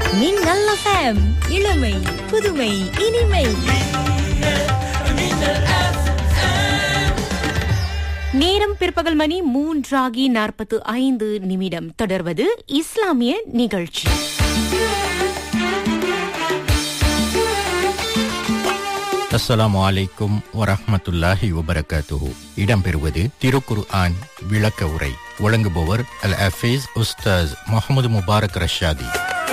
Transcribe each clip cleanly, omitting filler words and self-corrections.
மின்னல் FM, இளமை புதுமை இனிமை. நேரம் பிற்பகல் மணி 3:45. தொடர்வது இஸ்லாமிய நிகழ்ச்சி. அஸ்ஸலாமு அலைக்கும் வரஹ்மத்துல்லாஹி வபரகாத்துஹு. இடம்பெறுவது திருக்குர்ஆன் விளக்க உரை. வழங்குபவர் அல் ஹஃபீஸ் உஸ்தாஸ் முஹம்மது முபாரக் ரஷாதி.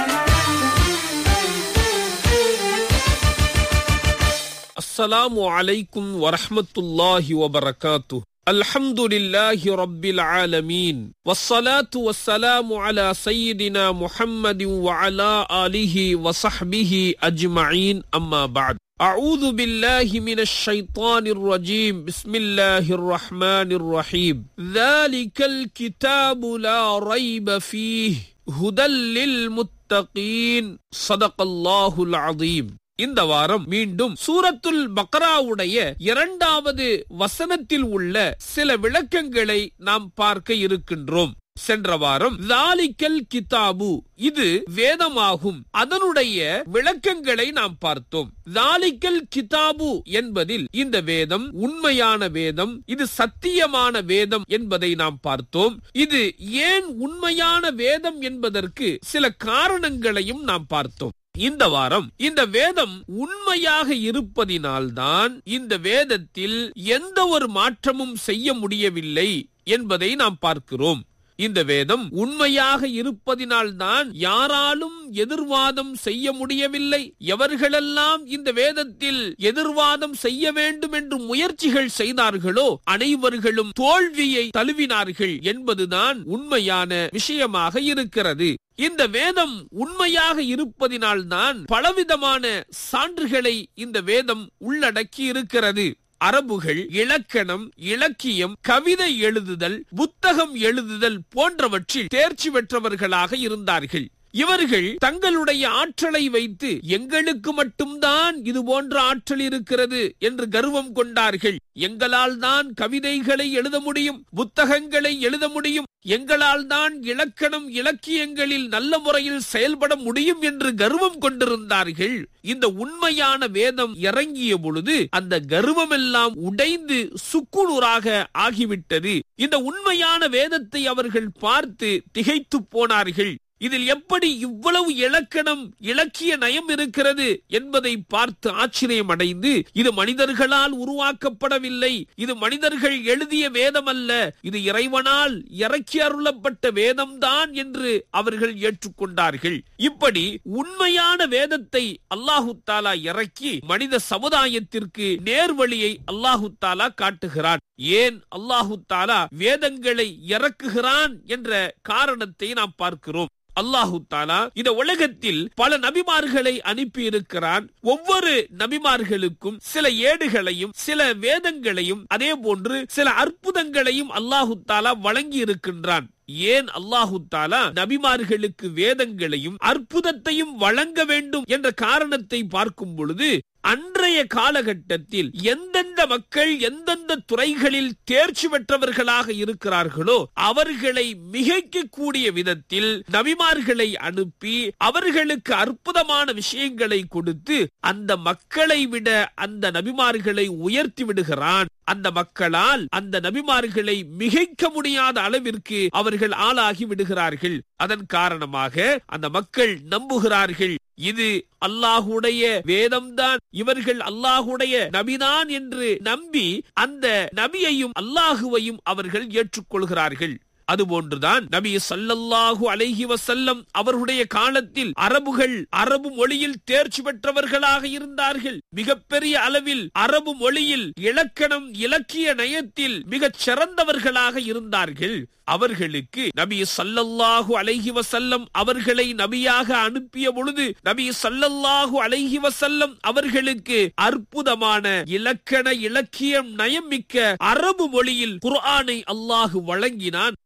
அஸ்ஸலாமு அலைக்கும் வரஹ்மத்துல்லாஹி வபரகாத்துஹு. அல்ஹம்துலில்லாஹி ரப்பில் ஆலமீன். வஸ்ஸலாத்து வஸ்ஸலாமு அலா சய்யிதினா முஹம்மதின் வ அலா ஆலிஹி வ ஸஹ்பிஹி அஜ்மஈன். அம்மா பஅத். அஊது பில்லாஹி மினஷ் ஷைத்தானிர் ரஜீம். பிஸ்மில்லாஹிர் ரஹ்மானிர் ரஹீம். ذَلِكَ الْكِتَابُ لَا رَيْبَ فِيهِ هُدًى لِّلْمُتَّقِينَ. ஸதகல்லாஹுல் அஸீம். இந்த வாரம் மீண்டும் சூரத்துல் பக்ராவுடைய 2வது வசனத்தில் உள்ள சில விளக்கங்களை நாம் பார்க்க இருக்கின்றோம். சென்ற வாரம் ذَلِكَ கிதாபு, இது வேதமாகும், அதனுடைய விளக்கங்களை நாம் பார்த்தோம். ذَلِكَ கிதாபு என்பதில் இந்த வேதம் உண்மையான வேதம், இது சத்தியமான வேதம் என்பதை நாம் பார்த்தோம். இது ஏன் உண்மையான வேதம் என்பதற்கு சில காரணங்களையும் நாம் பார்த்தோம். இந்த வாரம் இந்த வேதம் உண்மையாக இருப்பதினால்தான் இந்த வேதத்தில் எந்த ஒரு மாற்றமும் செய்ய முடியவில்லை என்பதை நாம் பார்க்கிறோம். இந்த வேதம் உண்மையாக இருப்பதினால்தான் யாராலும் எதிர்வாதம் செய்ய முடியவில்லை. எவர்களெல்லாம் இந்த வேதத்தில் எதிர்வாதம் செய்ய வேண்டும் என்று முயற்சிகள் செய்தார்களோ அனைவர்களும் தோல்வியை தழுவினார்கள் என்பதுதான் உண்மையான விஷயமாக இருக்கிறது. இந்த வேதம் உண்மையாக இருப்பதினால்தான் பலவிதமான சான்றுகளை இந்த வேதம் உள்ளடக்கி இருக்கிறது. அரபுகள் இலக்கணம், இலக்கியம், கவிதை எழுதுதல், புத்தகம் எழுதுதல் போன்றவற்றில் தேர்ச்சி பெற்றவர்களாக இருந்தார்கள். இவர்கள் தங்களுடைய ஆற்றலை வைத்து எங்களுக்கு மட்டும்தான் இது போன்ற ஆற்றல் இருக்கிறது என்று கர்வம் கொண்டார்கள். எங்களால் தான் கவிதைகளை எழுத முடியும், புத்தகங்களை எழுத முடியும், எங்களால் தான் இலக்கணம், இலக்கியங்களில் நல்ல முறையில் செயல்பட முடியும் என்று கர்வம் கொண்டிருந்தார்கள். இந்த உண்மையான வேதம் இறங்கிய பொழுது அந்த கர்வம் எல்லாம் உடைந்து சுக்குநூறாக ஆகிவிட்டது. இந்த உண்மையான வேதத்தை அவர்கள் பார்த்து திகைத்து போனார்கள். இதில் எப்படி இவ்வளவு இலக்கணம், இலக்கிய நயம் இருக்கிறது என்பதை பார்த்து ஆச்சரியம் அடைந்து, இது மனிதர்களால் உருவாக்கப்படவில்லை, இது மனிதர்கள் எழுதிய வேதம் அல்ல, இது இறைவனால் இறக்கி அருளப்பட்ட வேதம்தான் என்று அவர்கள் ஏற்றுக்கொண்டார்கள். இப்படி உண்மையான வேதத்தை அல்லாஹு தாலா இறக்கி மனித சமுதாயத்திற்கு நேர்வழியை அல்லாஹு தாலா காட்டுகிறான். ஏன் அல்லாஹு தாலா வேதங்களை இறக்குகிறான் என்ற காரணத்தை நாம் பார்க்கிறோம். அல்லாஹு தாலா இந்த உலகத்தில் பல நபிமார்களை அனுப்பி இருக்கிறான். ஒவ்வொரு நபிமார்களுக்கும் சில ஏடுகளையும் சில வேதங்களையும் அதே போன்று சில அற்புதங்களையும் அல்லாஹு தாலா வழங்கி இருக்கின்றான். ஏன் அல்லாஹு தாலா நபிமார்களுக்கு வேதங்களையும் அற்புதத்தையும் வழங்க வேண்டும் என்ற காரணத்தை பார்க்கும் பொழுது, அன்றைய காலகட்டத்தில் எந்தெந்த மக்கள் எந்தெந்த துறைகளில் தேர்ச்சி பெற்றவர்களாக இருக்கிறார்களோ அவர்களை மிகைக்கக்கூடிய விதத்தில் நபிமார்களை அனுப்பி அவர்களுக்கு அற்புதமான விஷயங்களை கொடுத்து அந்த மக்களை விட அந்த நபிமார்களை உயர்த்தி விடுகிறான். அந்த மக்களால் அந்த நபிமார்களை மிகைக்க முடியாத அளவிற்கு அவர்கள் ஆளாகி விடுகிறார்கள். அதன் காரணமாக அந்த மக்கள் நம்புகிறார்கள், இது அல்லாஹுடைய வேதம்தான், இவர்கள் அல்லாஹுடைய நபிதான் என்று நம்பி அந்த நபியையும் அல்லாஹுவையும் அவர்கள் ஏற்றுக்கொள்கிறார்கள். அதுபோன்றுதான் நபி ஸல்லல்லாஹு அலைஹி வஸல்லம் அவர்களுடைய காலத்தில் அரபுகள் அரபு மொழியில் தேர்ச்சி பெற்றவர்களாக இருந்தார்கள். மிகப்பெரிய அளவில் அரபு மொழியில் இலக்கணம், இலக்கிய நயத்தில் மிகச் சிறந்தவர்களாக இருந்தார்கள். அவர்களுக்கு நபி ஸல்லல்லாஹு அலைஹி வஸல்லம் அவர்களை நபியாக அனுப்பிய பொழுது நபி ஸல்லல்லாஹு அலைஹி வஸல்லம் அவர்களுக்கு அற்புதமான இலக்கண, இலக்கியம் நயம் மிக்க அரபு மொழியில் குர்ஆனை அல்லாஹ் வழங்கினான்.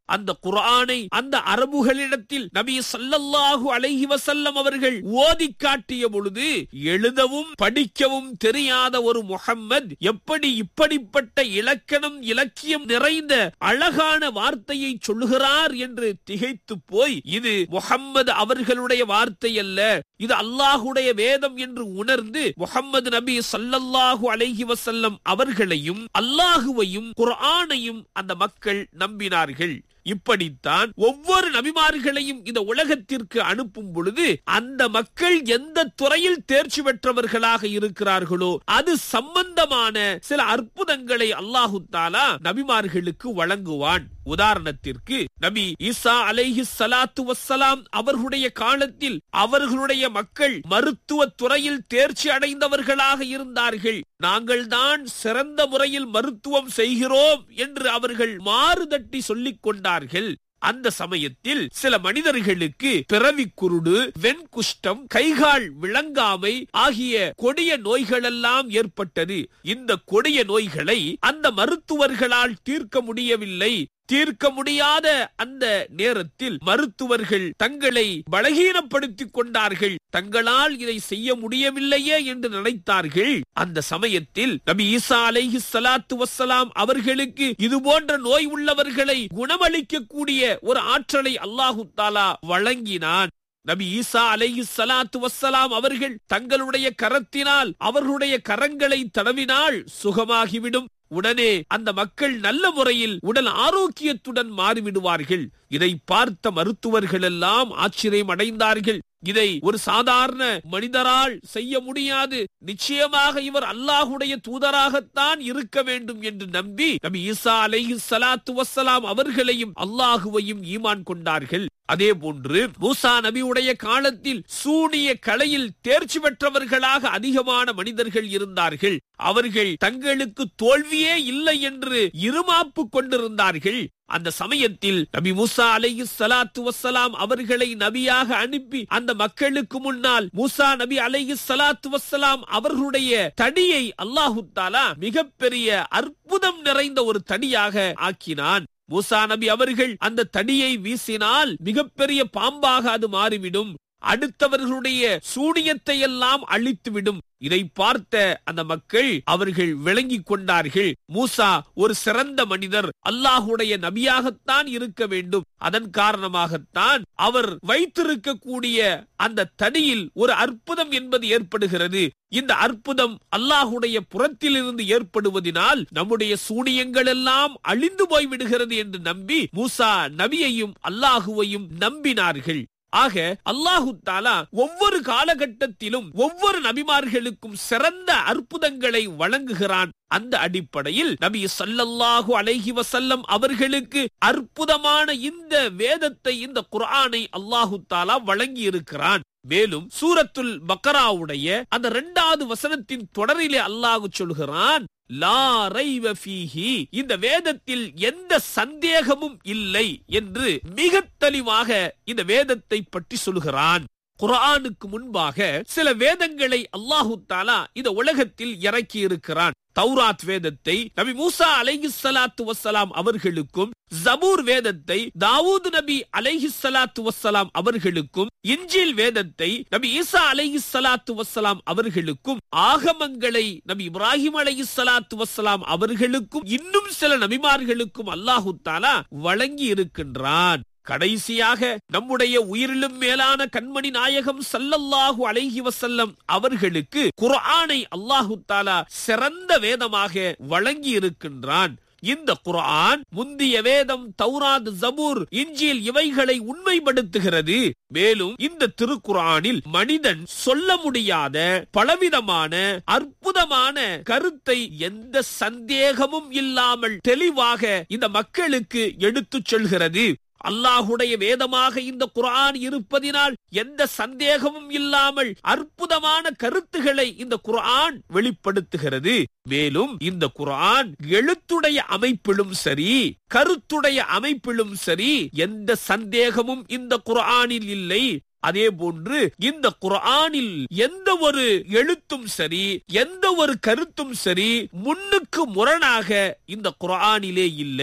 அந்த குர்ஆனை அந்த அரபுகளிடத்தில் நபி ஸல்லல்லாஹு அலைஹி வஸல்லம் அவர்கள் ஓதி காட்டிய பொழுது எழுதவும் படிக்கவும் தெரியாத ஒரு முஹம்மத் எப்படி இப்படிப்பட்ட இலக்கணம் இலக்கியம் நிறைந்த அழகான வார்த்தையை சொல்லுகிறார் என்று திகைத்து போய் இது முஹம்மது அவர்களுடைய வார்த்தை அல்ல, இது அல்லாஹுடைய வேதம் என்று உணர்ந்து முஹம்மது நபி ஸல்லல்லாஹு அலைஹி வஸல்லம் அவர்களையும் அல்லாஹுவையும் குர்ஆனையும் அந்த மக்கள் நம்பினார்கள். இப்படித்தான் ஒவ்வொரு நபிமார்களையும் இந்த உலகத்திற்கு அனுப்பும் பொழுது அந்த மக்கள் எந்த துறையில் தேர்ச்சி பெற்றவர்களாக இருக்கிறார்களோ அது சம்பந்தமான சில அற்புதங்களை அல்லாஹு தஆலா நபிமார்களுக்கு வழங்குவான். உதாரணத்திற்கு நபி ஈசா அலைஹிஸ் ஸலாத்து வஸ்ஸலாம் அவர்களுடைய காலத்தில் அவர்களுடைய மக்கள் மருத்துவ துறையில் தேர்ச்சி அடைந்தவர்களாக இருந்தார்கள். நாங்கள் தான் சிறந்த முறையில் மருத்துவம் செய்கிறோம் என்று அவர்கள் மாறுதட்டி சொல்லிக் கொண்டார்கள். அந்த சமயத்தில் சில மனிதர்களுக்கு பிறவி குருடு, வெண்குஷ்டம், கைகால் விளங்காமை ஆகிய கொடிய நோய்களெல்லாம் ஏற்பட்டது. இந்த கொடிய நோய்களை அந்த மருத்துவர்களால் தீர்க்க முடியவில்லை. தீர்க்க முடியாத அந்த நேரத்தில் மருத்துவர்கள் தங்களை பலகீனப்படுத்திக் கொண்டார்கள். தங்களால் இதை செய்ய முடியவில்லையே என்று நினைத்தார்கள். அந்த சமயத்தில் நபி ஈசா அலைஹிஸ் ஸலாத்து வஸ்ஸலாம் அவர்களுக்கு இது போன்ற நோய் உள்ளவர்களை குணமளிக்கக்கூடிய ஒரு ஆற்றலை அல்லாஹு தஆலா வழங்கினான். நபி ஈசா அலைஹிஸ் ஸலாத்து வஸ்ஸலாம் அவர்கள் தங்களுடைய கரத்தினால் அவர்களுடைய கரங்களை தடவினால் சுகமாகிவிடும். உடனே அந்த மக்கள் நல்ல முறையில் உடல் ஆரோக்கியத்துடன் மாறிவிடுவார்கள். இதை பார்த்த மருத்துவர்கள் எல்லாம் ஆச்சரியம் அடைந்தார்கள். இதை ஒரு சாதாரண மனிதரால் செய்ய முடியாது, நிச்சயமாக இவர் அல்லாஹுடைய தூதராகத்தான் இருக்க வேண்டும் என்று நம்பி நபி ஈசா அலைஹிஸ் ஸலாத்து வஸ்ஸலாம் அவர்களையும் அல்லாஹுவையும் ஈமான் கொண்டார்கள். அதே போன்று மூசா நபியுடைய காலத்தில் சூனிய கலையில் தேர்ச்சி பெற்றவர்களாக அதிகமான மனிதர்கள் இருந்தார்கள். அவர்கள் தங்களுக்கு தோல்வியே இல்லை என்று இருமாப்பு கொண்டிருந்தார்கள். அந்த சமயத்தில் நபி மூசா அலைஹிஸ் ஸலாத்து வஸ்ஸலாம் அவர்களை நபியாக அனுப்பி அந்த மக்களுக்கு முன்னால் மூசா நபி அலைஹிஸ் ஸலாத்து வஸ்ஸலாம் அவர்களுடைய தடியை அல்லாஹு தஆலா மிகப்பெரிய அற்புதம் நிறைந்த ஒரு தடியாக ஆக்கினான். மூசா நபி அவர்கள் அந்த தடியை வீசினால் மிகப்பெரிய பாம்பாக அது மாறிவிடும். அடுத்தவர்களுடைய சூனியத்தை எல்லாம் அழித்துவிடும். இதை பார்த்த அந்த மக்கள் அவர்கள் விளங்கிக் கொண்டார்கள், மூசா ஒரு சிறந்த மனிதர், அல்லாஹுடைய நபியாகத்தான் இருக்க வேண்டும். அதன் காரணமாகத்தான் அவர் வைத்திருக்கக்கூடிய அந்த தடியில் ஒரு அற்புதம் என்பது ஏற்படுகிறது. இந்த அற்புதம் அல்லாஹுடைய புறத்திலிருந்து ஏற்படுவதனால் நம்முடைய சூனியங்கள் எல்லாம் அழிந்து போய்விடுகிறது என்று நம்பி மூசா நபியையும் அல்லாஹுவையும் நம்பினார்கள். ஆக அல்லாஹு தஆலா ஒவ்வொரு காலகட்டத்திலும் ஒவ்வொரு நபிமார்களுக்கும் சிறந்த அற்புதங்களை வழங்குகிறான். அந்த அடிப்படையில் நபி ஸல்லல்லாஹு அலைஹி வஸல்லம் அவர்களுக்கு அற்புதமான இந்த வேதத்தை, இந்த குர்ஆனை அல்லாஹு தஆலா வழங்கி இருக்கிறான். மேலும் சூரத்துல் பக்ராவுடைய அந்த 2வது வசனத்தின் தொடரிலே அல்லாஹ் சொல்கிறான், லா ரைவ ஃபீஹி, இந்த வேதத்தில் எந்த சந்தேகமும் இல்லை என்று மிக தெளிவாக இந்த வேதத்தை பற்றி சொல்கிறான். குர்ஆனுக்கு முன்பாக சில வேதங்களை அல்லாஹு தஆலா இந்த உலகத்தில் இறக்கி இருக்கிறான். தௌராத் வேதத்தை நபி மூசா அலைஹிஸ் ஸலாத்து வஸ்ஸலாம் அவர்களுக்கும், ஜபூர் வேதத்தை தாவூத் நபி அலைஹிஸ் ஸலாத்து வஸ்ஸலாம் அவர்களுக்கும், இன்ஜீல் வேதத்தை நபி ஈசா அலைஹிஸ் ஸலாத்து வஸ்ஸலாம் அவர்களுக்கும், ஆகமங்களை நபி இப்ராஹிம் அலைஹிஸ் ஸலாத்து வஸ்ஸலாம் அவர்களுக்கும், இன்னும் சில நபிமார்களுக்கும் அல்லாஹு தஆலா வழங்கி இருக்கின்றான். கடைசியாக நம்முடைய உயிரிலும் மேலான கண்மணி நாயகம் ஸல்லல்லாஹு அலைஹி வஸல்லம் அவர்களுக்கு குர்ஆனை அல்லாஹு தஆலா சிறந்த வேதமாக வழங்கி இருக்கின்றான். இந்த குர்ஆன் முந்திய வேதம் தௌராத், ஜபூர், இன்ஜீல் இவைகளை உண்மைப்படுத்துகிறது. மேலும் இந்த திருக்குர்ஆனில் மனிதன் சொல்ல முடியாத பலவிதமான அற்புதமான கருத்தை எந்த சந்தேகமும் இல்லாமல் தெளிவாக இந்த மக்களுக்கு எடுத்துச் சொல்கிறது. அல்லாஹுடைய வேதமாக இந்த குர்ஆன் இருப்பதினால் எந்த சந்தேகமும் இல்லாமல் அற்புதமான கருத்துக்களை இந்த குர்ஆன் வெளிப்படுத்துகிறது. மேலும் இந்த குர்ஆன் எழுத்துடைய அமைப்பிலும் சரி, கருத்துடைய அமைப்பிலும் சரி, எந்த சந்தேகமும் இந்த குர்ஆனில் இல்லை. அதே போன்று இந்த குர்ஆனில் எந்த ஒரு எழுத்தும் சரி, எந்த ஒரு கருத்தும் சரி, முன்னுக்கு முரணாக இந்த குர்ஆனிலே இல்லை.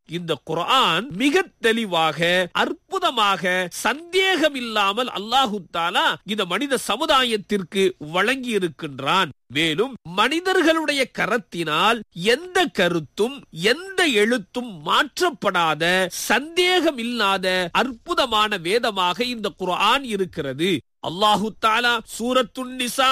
இந்த குர்ஆன் மிக தெளிவாக அற்புதமாக சந்தேகம் இல்லாமல் அல்லாஹு தஆலா இந்த மனித சமுதாயத்திற்கு வழங்கி இருக்கின்றான். மேலும் மனிதர்களுடைய கரத்தினால் எந்த கருத்தும் எந்த எழுத்தும் மாற்றப்படாத சந்தேகம் இல்லாத அற்புதமான வேதமாக இந்த குர்ஆன் இருக்கிறது. அல்லாஹு தஆலா சூரத்துன் நிசா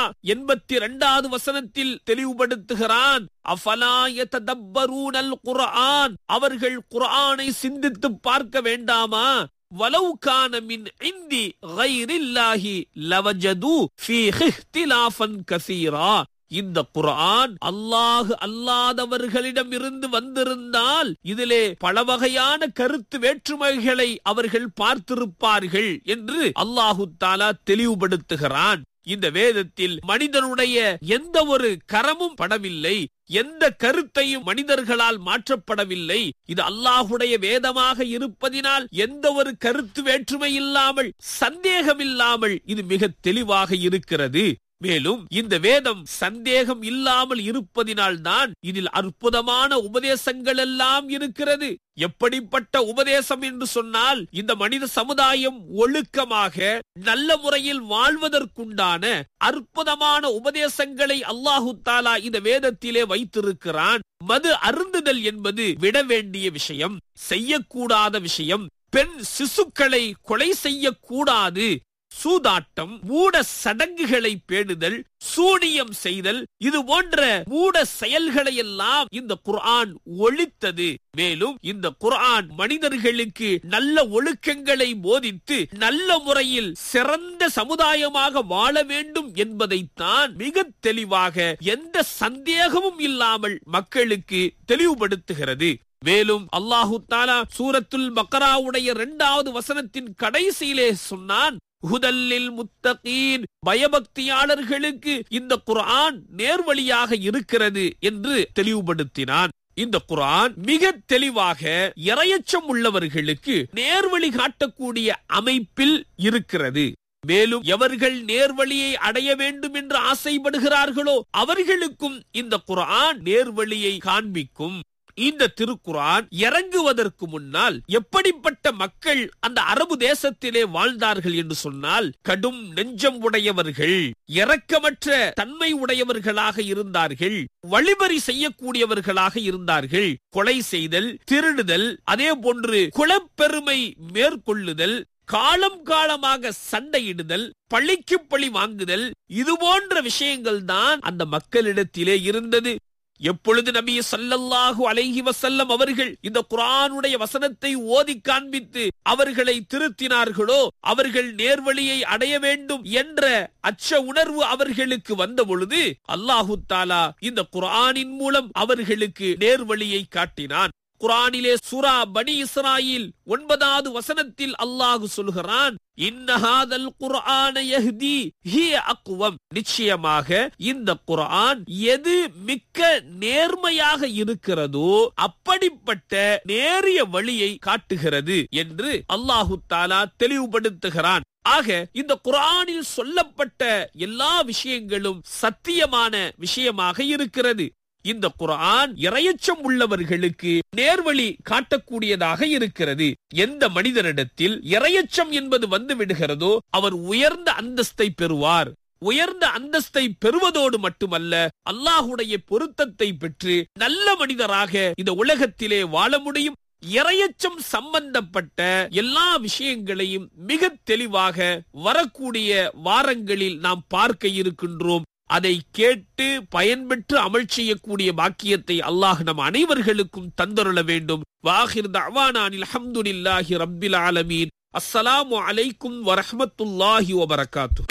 82வது வசனத்தில் தெளிவுபடுத்துகிறான். அஃபலா யததப்பரூனல் குர்ஆன், அவர்கள் குர்ஆனை சிந்தித்து பார்க்க வேண்டாமா? வலவ் கான மின் இந்தி கைரில்லாஹி லவஜது ஃபீஹி இஹ்திலாஃபன் கஸீரா. இந்த குர்ஆன் அல்லாஹ் அல்லாதவர்களிடம் இருந்து வந்திருந்தால் இதிலே பல வகையான கருத்து வேற்றுமைகளை அவர்கள் பார்த்திருப்பார்கள் என்று அல்லாஹு தஆலா தெளிவுபடுத்துகிறான். இந்த வேதத்தில் மனிதனுடைய எந்த ஒரு கரமும் படவில்லை, எந்த கருத்தையும் மனிதர்களால் மாற்றப்படவில்லை. இது அல்லாஹுடைய வேதமாக இருப்பதினால் எந்த ஒரு கருத்து வேற்றுமை இல்லாமல் சந்தேகம் இல்லாமல் இது மிக தெளிவாக இருக்கிறது. மேலும் இந்த வேதம் சந்தேகம் இல்லாமல் இருப்பதினால் தான் இதில் அற்புதமான உபதேசங்கள் எல்லாம் இருக்கிறது. எப்படிப்பட்ட உபதேசம் என்று சொன்னால், இந்த மனித சமுதாயம் ஒழுக்கமாக நல்ல முறையில் வாழ்வதற்குண்டான அற்புதமான உபதேசங்களை அல்லாஹு தஆலா இந்த வேதத்திலே வைத்திருக்கிறான். மது அருந்துதல் என்பது விட வேண்டிய விஷயம், செய்யக்கூடாத விஷயம். பெண் சிசுக்களை கொலை செய்யக்கூடாது. சூதாட்டம், மூட சடங்குகளை பேணுதல், சூனியம் செய்தல், இது போன்ற மூட செயல்களை எல்லாம் இந்த குர்ஆன் ஒழித்தது. மேலும் இந்த குர்ஆன் மனிதர்களுக்கு நல்ல ஒழுக்கங்களை போதித்து நல்ல முறையில் சிறந்த சமுதாயமாக வாழ வேண்டும் என்பதைத்தான் மிக தெளிவாக எந்த சந்தேகமும் இல்லாமல் மக்களுக்கு தெளிவுபடுத்துகிறது. மேலும் அல்லாஹு தஆலா சூரத்துல் பக்ராவுடைய 2வது வசனத்தின் கடைசியிலே சொன்னான், ஹுதல்லில் முத்தகீன், பயபக்தியாளர்களுக்கு இந்த குர்ஆன் நேர்வழியாக இருக்கிறது என்று தெளிவுபடுத்தினான். இந்த குர்ஆன் மிக தெளிவாக இறையச்சம் உள்ளவர்களுக்கு நேர்வழி காட்டக்கூடிய அமைப்பில் இருக்கிறது. மேலும் எவர்கள் நேர்வழியை அடைய வேண்டும் என்று ஆசைப்படுகிறார்களோ அவர்களுக்கும் இந்த குர்ஆன் நேர்வழியை காண்பிக்கும். இந்த திருக்குர்ஆன் இறங்குவதற்கு முன்னால் எப்படிப்பட்ட மக்கள் அந்த அரபு தேசத்திலே வாழ்ந்தார்கள் என்று சொன்னால், கடும் நெஞ்சம் உடையவர்கள், இரக்கமற்ற தன்மை உடையவர்களாக இருந்தார்கள், வழிபறி செய்யக்கூடியவர்களாக இருந்தார்கள். கொலை செய்தல், திருடுதல், அதே போன்று குலப்பெருமை மேற்கொள்ளுதல், காலம் காலமாக சண்டையிடுதல், பழிக்கு பழி வாங்குதல், இது போன்ற விஷயங்கள் தான் அந்த மக்களிடத்திலே இருந்தது. எப்பொழுது நபி ஸல்லல்லாஹு அலைஹி வஸல்லம் அவர்கள் இந்த குர்ஆனுடைய வசனத்தை ஓதி காண்பித்து அவர்களை திருத்தினார்களோ, அவர்கள் நேர்வழியை அடைய வேண்டும் என்ற அச்ச உணர்வு அவர்களுக்கு வந்த பொழுது அல்லாஹு தஆலா இந்த குர்ஆனின் மூலம் அவர்களுக்கு நேர்வழியை காட்டினான். குர்ஆனிலே சூரா பனி இஸ்ராயில் 9வது வசனத்தில் அல்லாஹ் சொல்கிறான், இன்னஹாதல் குர்ஆன யஹ்தி ஹிய அக்வம், நிச்சயமாக இந்த குர்ஆன் எது மிக்க நேர்மையாக இருக்கிறதோ அப்படிப்பட்ட நேரிய வழியை காட்டுகிறது என்று அல்லாஹு தஆலா தெளிவுபடுத்துகிறான். ஆக இந்த குர்ஆனில் சொல்லப்பட்ட எல்லா விஷயங்களும் சத்தியமான விஷயமாக இருக்கிறது. இந்த குர்ஆன் இறையச்சம் உள்ளவர்களுக்கு நேர்வழி காட்டக்கூடியதாக இருக்கிறது. எந்த மனிதனிடத்தில் இறையச்சம் என்பது வந்து விடுகிறதோ அவர் உயர்ந்த அந்தஸ்தை பெறுவார். உயர்ந்த அந்தஸ்தை பெறுவதோடு மட்டுமல்ல, அல்லாஹுடைய பொருத்தத்தை பெற்று நல்ல மனிதராக இந்த உலகத்திலே வாழ முடியும். இறையச்சம் சம்பந்தப்பட்ட எல்லா விஷயங்களையும் மிக தெளிவாக வரக்கூடிய வாரங்களில் நாம் பார்க்க இருக்கின்றோம். அதை கேட்டு பயன்பெற்று அமல் செய்யக்கூடிய பாக்கியத்தை அல்லாஹ் நம் அனைவர்களுக்கும் தந்தருள வேண்டும். வாஹிர் தஅவானா அல்ஹம்துலில்லாஹி ரப்பில் ஆலமீன். அஸ்ஸலாமு அலைக்கும் வரஹ்மத்துல்லாஹி வபரகாத்துஹு.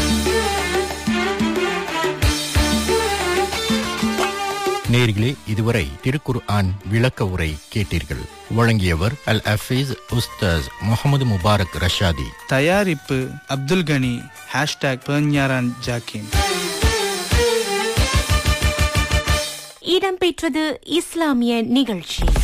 நேயர்களே, இதுவரை திருக்குர்ஆன் விளக்க உரை கேட்டீர்கள். வழங்கியவர் அல் ஹஃபீஸ் உஸ்தாஸ் முஹம்மது முபாரக் ரஷாதி. தயாரிப்பு அப்துல் கனி. #பெர்ஞாரான் ஜாக்கின். இடம்பெற்றது இஸ்லாமிய நிகழ்ச்சி.